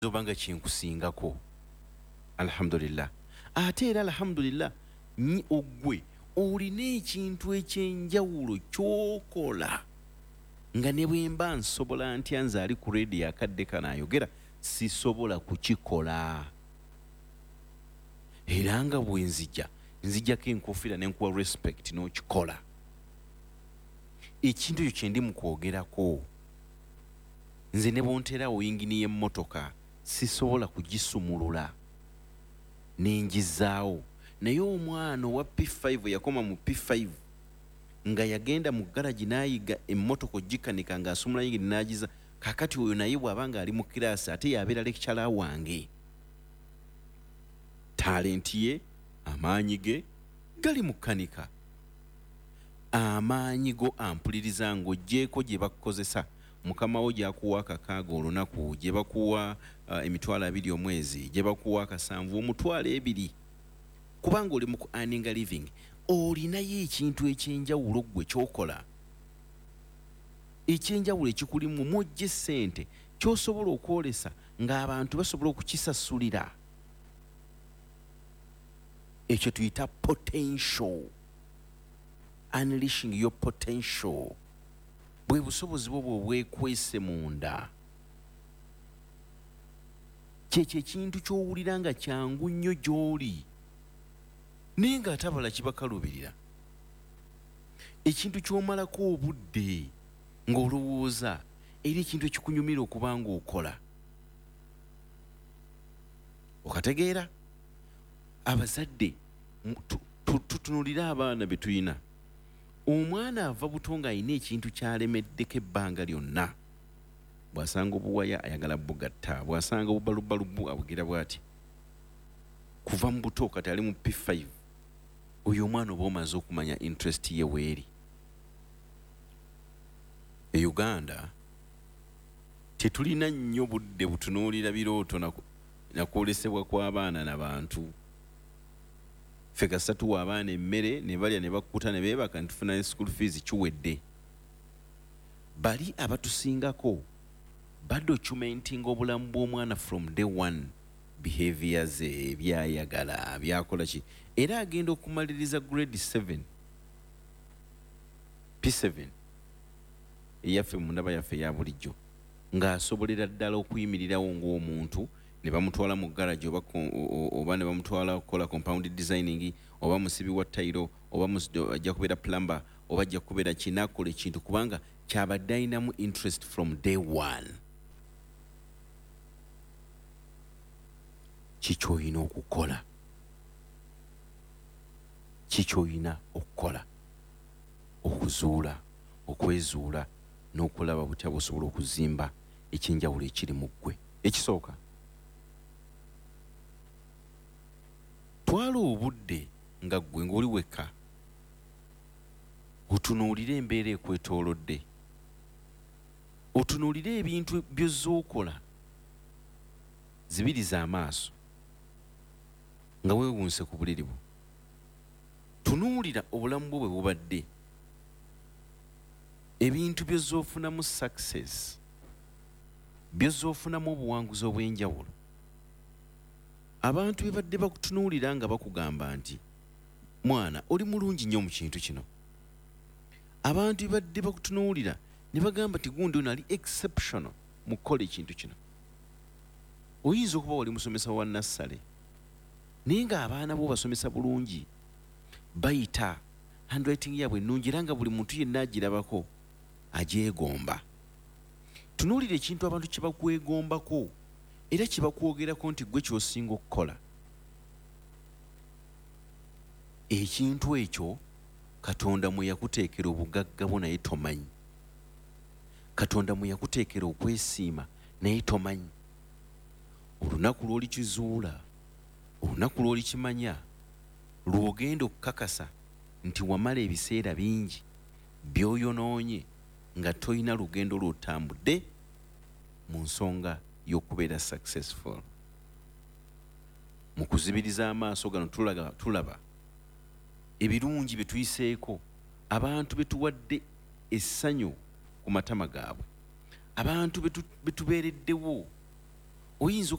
zobanga kyenkusingako alhamdulillah ate era alhamdulillah ni ogwe olina ekintu ekyenjawulo kyokola nga ne bwemba nsobola ntya nze ali ku radio akadde kanayogera sisobola kukikola era nga bwe nzijjako enkofiira nenkuwa respect n'okikola ekintu ekyo kyendi mu kwogerako nze ne bonterawo yingini y'emmotoka sisobola kugisumulula nenjizaawo naye omwana owa P5 yakoma mu P5 nga yagenda mu garagi nayiga emmotoka ogikanika ng'asumula yingini n'agiza kakati oyo naye bw'abanga ali mu kiraasi ate yabeera lecturer wange talenti ye amaanyi ge gali mu kanika amaanyi go ampuliriza ng'oggyeko gye bakukozesa mukama wo gyakuwa akakaaga olunaku gye bakuwa emitwalo 2 omwezi gye bakuwa akasanvu omutwalo 2 kubanga oli mu ku earning a living olinayo ekintu ekyenjawulo gwe kyokola ekyenjawulo ekikulimu mujje ssente kyosobola okwolesa ng'abantu basobola okukisasulira ekyo tuyita potential unleashing your potential bwe busobozi bwo bwekwese munda kyekyo ekintu ky'owulira nga kyangu nnyo gy'oli naye ng'atabala kibakalubirira ekintu ky'omalako obudde ng'olowooza era ekintu ekikunyumira okuba ng'okola okategeera abazadde tutunulire abaana be tulina omwana ava buto ng'alina ekintu kyalemeddeko ebbanga lyonna bw'asanga obuwaya ayagala bugatta bw'asanga obubalubalubu abugera bw'ati kuva mu buto kati ali mu P5 oyo omwana oba omaze okumanya interest ye weeri e Uganda tetulina nnyo budde butunuulira birooto nakwolesebwa kw'abaana n'abantu ffe kasita tuwa abaana emmere ne balya ne bakkuta ne beebaka ntufuna school fees kiwedde bali abatusingako badocumenting obulamu bw'omwana from day one behaviors byayagala byakola ki era agenda okumaliriza grade 7 P7 eyaffe mu ndaba yaffe ya bulijjo ng'asobolera ddala okuyimirirawo ng'omuntu ne bamutwala mu garage oba ne bamutwala okukola compound designing oba musibi wa tayiro oba ajja kubeera plumber oba ajja kubeera kinakola ekintu kubanga kyabadde ayinamu interest from day one kikyoyina okukola kikyoyina okukola okuzuula okwezuula n'okulaba butya busobola okuzimba ekyenjawulo ekiri mu ggwe ekisooka twala obudde nga ggwe ng'oli wekka otunuulire embeera ekwetoolodde otunuulire ebintu by'ozookola zibiriza amaaso nga weewunse ku buliri bwo tunuulira obulamu bwo bwe bubadde ebintu by'ozoofunamu success by'ozoofunamu obuwanguzi obw'enjawulo abantu bebadde bakutunuulira nga bakugamba nti mwana oli mulungi nnyo mu kintu kino abantu bebadde bakutunuulira ne bagamba ti gundi ono ali exceptional mu kukola ekintu kino oyinza okuba wali musomesa wa nassale naye ng'abaana bo basomesa bulungi bayita handwriting yaabwe ennungi era nga buli muntu yenna agirabako agyegomba tunuulira ekintu abantu kye bakwegombako era kye bakwogerako nti gwe ky'osinga okukola ekintu ekyo katonda mwe yakuteekera obugagga bwo naye tomanyi katonda mwe yakuteekera okwesiima naye tomanyi olunaku lw'olikizuula olunaku lw'olikimanya lw'ogenda okukakasa nti wamala ebiseera bingi by'oyonoonye nga toyina lugendo lw'otambudde mu nsonga y'okubeera successful mu kuzibiriza amaaso gano tulaba ebirungi bye tuyiseeko abantu be tuwadde essanyu ku matama gaabwe abantu be tubeereddewo oyinza